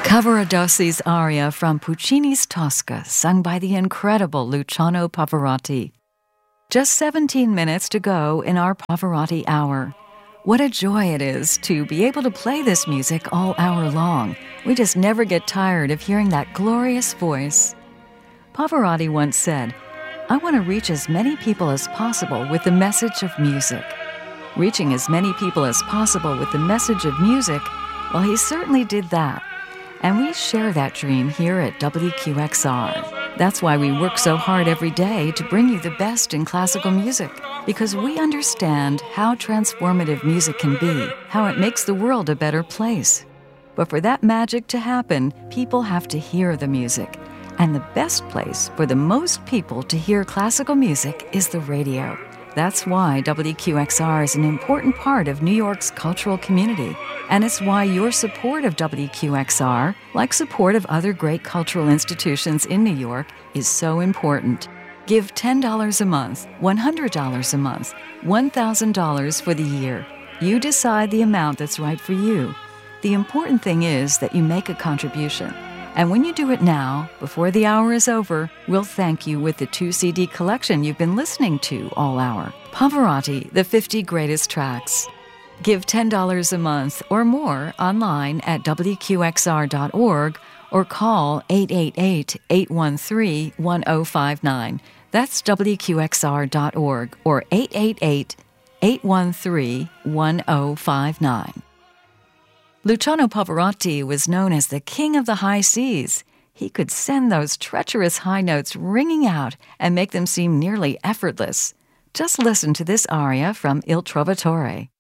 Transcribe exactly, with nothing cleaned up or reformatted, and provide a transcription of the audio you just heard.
Cavaradossi aria from Puccini's Tosca, sung by the incredible Luciano Pavarotti. Just seventeen minutes to go in our Pavarotti hour. What a joy it is to be able to play this music all hour long. We just never get tired of hearing that glorious voice. Pavarotti once said, "I want to reach as many people as possible with the message of music." Reaching as many people as possible with the message of music, well, he certainly did that. And we share that dream here at W Q X R. That's why we work so hard every day to bring you the best in classical music, because we understand how transformative music can be, how it makes the world a better place. But for that magic to happen, people have to hear the music. And the best place for the most people to hear classical music is the radio. That's why W Q X R is an important part of New York's cultural community. And it's why your support of W Q X R, like support of other great cultural institutions in New York, is so important. Give ten dollars a month, one hundred dollars a month, one thousand dollars for the year. You decide the amount that's right for you. The important thing is that you make a contribution. And when you do it now, before the hour is over, we'll thank you with the two C D collection you've been listening to all hour. Pavarotti, the fifty Greatest Tracks. Give ten dollars a month or more online at W Q X R dot org or call eight eight eight, eight one three, one zero five nine. That's W Q X R dot org or eight eight eight, eight one three, one zero five nine. Luciano Pavarotti was known as the king of the high Cs. He could send those treacherous high notes ringing out and make them seem nearly effortless. Just listen to this aria from Il Trovatore.